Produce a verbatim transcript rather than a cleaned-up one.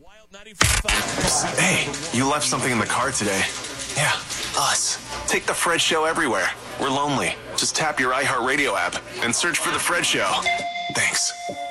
Hey, you left something in the car today. Yeah, us. Take the Fred Show everywhere. We're lonely. Just tap your iHeartRadio app and search for the Fred Show. Thanks.